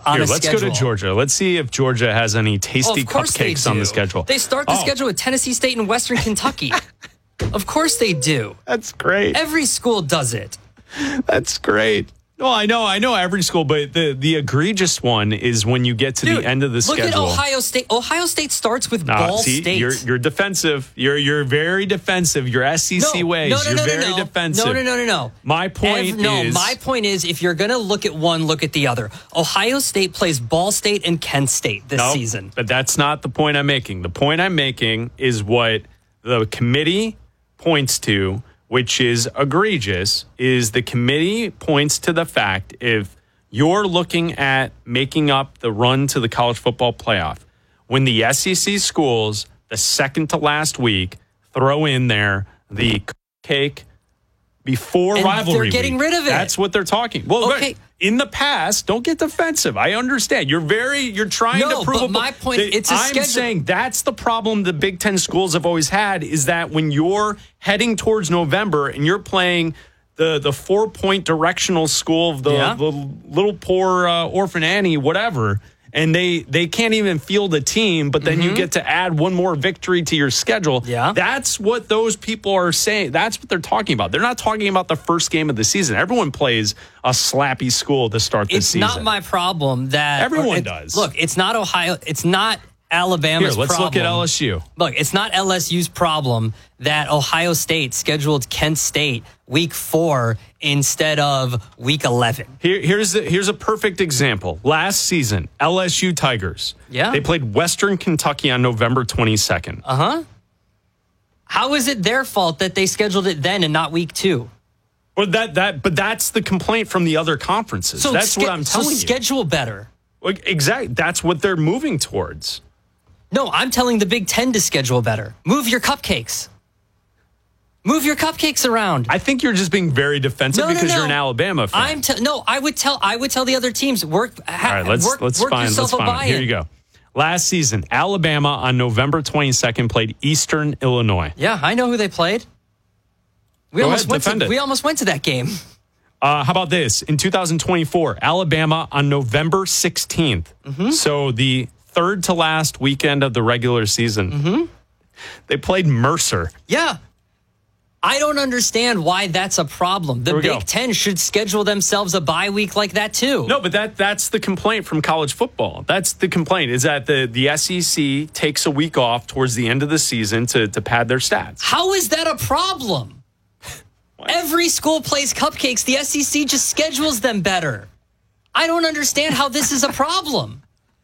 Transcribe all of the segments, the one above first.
on a let's schedule. go to Georgia. Let's see if Georgia has any tasty cupcakes on the schedule. They start the schedule with Tennessee State and Western Kentucky. Of course they do. That's great. Every school does it. That's great. Well, I know every school, but the egregious one is when you get to the end of the schedule. Look at Ohio State. Ohio State starts with Ball State. You're defensive. You're very defensive. Your SEC ways. You're very defensive. No. My point is, if you're going to look at one, look at the other. Ohio State plays Ball State and Kent State this season. But that's not the point I'm making. The point I'm making is what the committee points to, which is egregious, is the committee points to the fact if you're looking at making up the run to the college football playoff, when the SEC schools, the second to last week, throw in there the cake before rivalry they're getting week. rid of it. That's what they're talking. Well, okay. In the past, don't get defensive. I understand. You're trying to prove. But my point, it's a schedule. I'm saying that's the problem the Big Ten schools have always had, is that when you're heading towards November and you're playing the 4-point directional school of the little poor orphan Annie, whatever, and they can't even field a team, but then you get to add one more victory to your schedule. Yeah. That's what those people are saying. That's what they're talking about. They're not talking about the first game of the season. Everyone plays a slappy school to start the season. It's not my problem that everyone does. Look, it's not Ohio. It's not Alabama's problem. Let's look at LSU. Look, it's not LSU's problem that Ohio State scheduled Kent State week 4 instead of week 11. Here's a perfect example. Last season, LSU Tigers. Yeah. They played Western Kentucky on November 22nd. Uh-huh. How is it their fault that they scheduled it then and not week 2? Well, but that's the complaint from the other conferences. So that's what I'm telling you. Schedule better. Exactly. That's what they're moving towards. No, I'm telling the Big Ten to schedule better. Move your cupcakes. Move your cupcakes around. I think you're just being very defensive because you're an Alabama fan. I would tell the other teams work. All right, let's find it. Here you go. Last season, Alabama on November 22nd played Eastern Illinois. Yeah, I know who they played. We almost went to that game. How about this? In 2024, Alabama on November 16th. Mm-hmm. So the third to last weekend of the regular season. Mm-hmm. They played Mercer. Yeah. I don't understand why that's a problem. The Big Ten should schedule themselves a bye week like that too. No, but that's the complaint from college football. That's the complaint, is that the SEC takes a week off towards the end of the season to pad their stats. How is that a problem? Every school plays cupcakes. The SEC just schedules them better. I don't understand how this is a problem.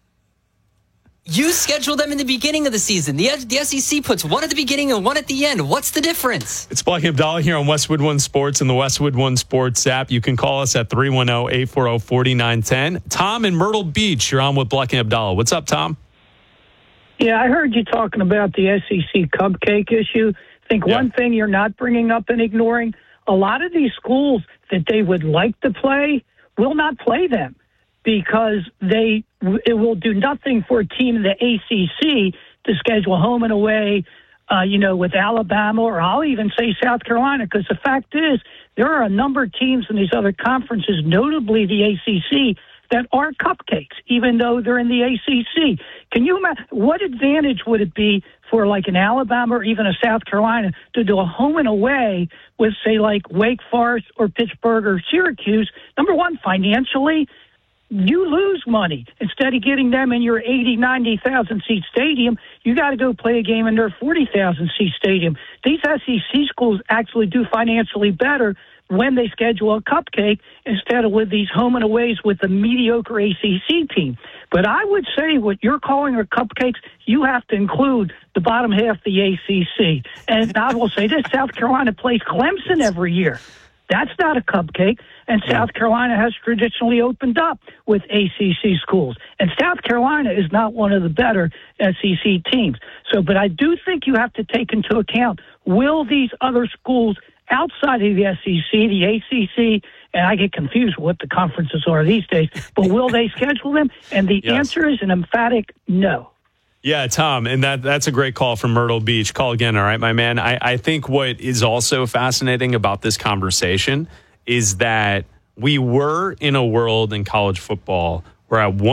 You schedule them in the beginning of the season. The SEC puts one at the beginning and one at the end. What's the difference? It's Black and Abdallah here on Westwood One Sports and the Westwood One Sports app. You can call us at 310-840-4910. Tom in Myrtle Beach, you're on with Black and Abdallah. What's up, Tom? Yeah, I heard you talking about the SEC cupcake issue. I think one thing you're not bringing up and ignoring, a lot of these schools that they would like to play will not play them, because it will do nothing for a team in the ACC to schedule home and away, with Alabama, or I'll even say South Carolina, because the fact is there are a number of teams in these other conferences, notably the ACC, that are cupcakes, even though they're in the ACC. Can you imagine what advantage would it be for like an Alabama or even a South Carolina to do a home and away with, say, like Wake Forest or Pittsburgh or Syracuse? Number one, financially, you lose money. Instead of getting them in your 80, 90,000 seat stadium, you got to go play a game in their 40,000 seat stadium. These SEC schools actually do financially better when they schedule a cupcake instead of with these home and aways with the mediocre ACC team. But I would say what you're calling are cupcakes, you have to include the bottom half of the ACC. And I will say this, South Carolina plays Clemson every year. That's not a cupcake. And South Carolina has traditionally opened up with ACC schools. And South Carolina is not one of the better SEC teams. But I do think you have to take into account, will these other schools outside of the SEC, the ACC, and I get confused what the conferences are these days, but will they schedule them? And the answer is an emphatic no. Yeah, Tom, and that's a great call from Myrtle Beach. Call again, all right, my man. I think what is also fascinating about this conversation is that we were in a world in college football where at one